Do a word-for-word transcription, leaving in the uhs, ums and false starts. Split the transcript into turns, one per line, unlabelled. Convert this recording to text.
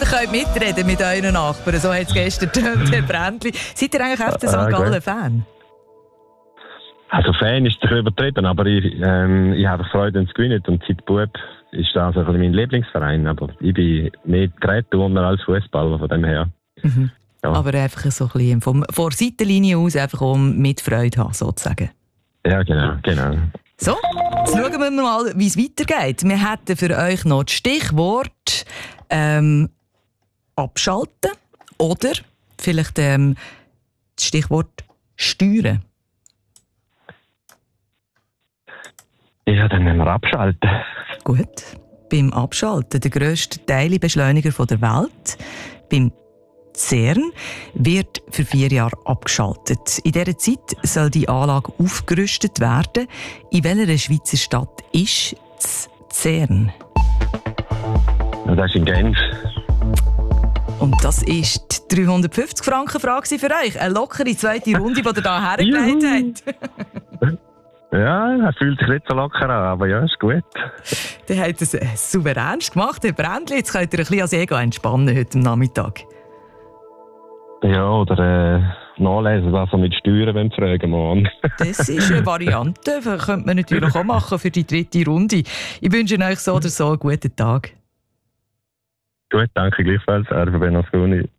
könnt mitreden mit euren Nachbarn. So hat es gestern getönt, Herr Brändli. Seid ihr eigentlich F C Sankt Gallen-Fan?
Also Fan ist doch übertrieben, aber ich, ähm, ich habe Freude, wenn es gewinnt. Und seit Bub ist das also mein Lieblingsverein. Aber ich bin mehr Gerätturner als Fußballer, von dem her.
Mhm.
Ja.
Aber einfach so ein bisschen vom, von der Seitenlinie aus, einfach um mit Freude haben, sozusagen.
Ja, genau, genau.
So, jetzt schauen wir mal, wie es weitergeht. Wir hätten für euch noch das Stichwort ähm, abschalten oder vielleicht ähm, das Stichwort steuern.
Ja, dann müssen wir abschalten.
Gut. Beim Abschalten, der grösste Teilbeschleuniger der Welt, beim CERN, wird für vier Jahre abgeschaltet. In dieser Zeit soll die Anlage aufgerüstet werden. In welcher Schweizer Stadt ist das CERN?
Ja, das ist in Genf.
Und das ist die dreihundertfünfzig Franken Frage für euch. Eine lockere zweite Runde, die ihr hier hergelegt habt.
Ja, er fühlt sich nicht so locker an, aber ja, ist gut.
Der hat es souverän gemacht, Herr Brändli. Jetzt könnt ihr ein bisschen als Ego entspannen heute am Nachmittag.
Ja, oder äh, nachlesen, was er mit Steuern wollen, fragen morgen.
Das ist eine Variante, das könnte man natürlich auch machen für die dritte Runde. Ich wünsche euch so oder so einen guten Tag.
Gut, danke gleichfalls, Erbe Benasconi.